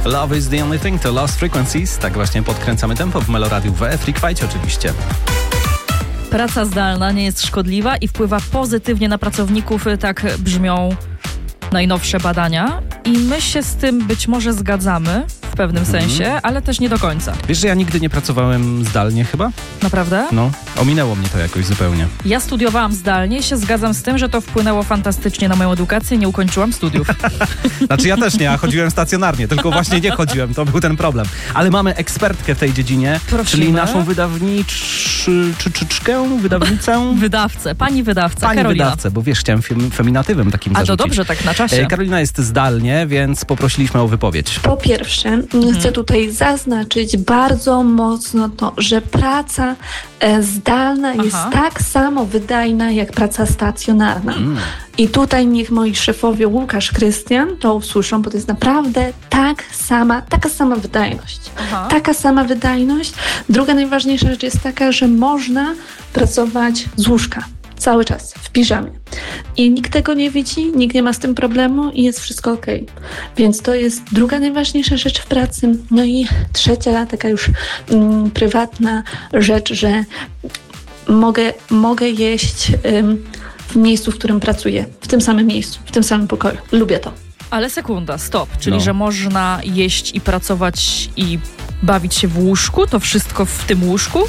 Love is the only thing to Lost Frequencies. Tak właśnie podkręcamy tempo w Meloradiu w Freak Fight oczywiście. Praca zdalna nie jest szkodliwa i wpływa pozytywnie na pracowników, tak brzmią najnowsze badania. I my się z tym być może zgadzamy w pewnym sensie, ale też nie do końca. Wiesz, że ja nigdy nie pracowałem zdalnie chyba? Naprawdę? No, ominęło mnie to jakoś zupełnie. Ja studiowałam zdalnie i się zgadzam z tym, że to wpłynęło fantastycznie na moją edukację. Nie ukończyłam studiów. Znaczy ja też nie, ja chodziłem stacjonarnie, tylko właśnie nie chodziłem, to był ten problem. Ale mamy ekspertkę w tej dziedzinie, Prosimy. czyli naszą wydawnicę? Pani wydawca, Pani Karolina. wydawcę, bo wiesz, chciałem feminatywem takim A to zarzucić. dobrze, tak na czasie. Karolina jest zdalnie, więc poprosiliśmy o wypowiedź. Po pierwsze, chcę tutaj zaznaczyć bardzo mocno to, że praca zdalna jest tak samo wydajna jak praca stacjonarna. I tutaj niech moi szefowie Łukasz, Krystian to usłyszą, bo to jest naprawdę taka sama wydajność. Taka sama wydajność. Druga najważniejsza rzecz jest taka, że można pracować z łóżka. Cały czas, w piżamie. I nikt tego nie widzi, nikt nie ma z tym problemu i jest wszystko okej. Więc to jest druga najważniejsza rzecz w pracy. No i trzecia, taka już prywatna rzecz, że mogę jeść w miejscu, w którym pracuję. W tym samym miejscu, w tym samym pokoju. Lubię to. Ale sekunda, stop. Czyli, że można jeść i pracować i bawić się w łóżku? To wszystko w tym łóżku?